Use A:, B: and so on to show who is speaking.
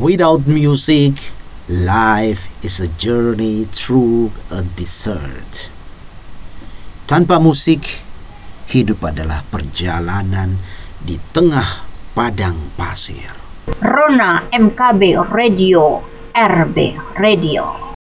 A: Without music, life is a journey through a desert. Tanpa musik, hidup adalah perjalanan di tengah padang pasir.
B: Rona MKB Radio, RB Radio.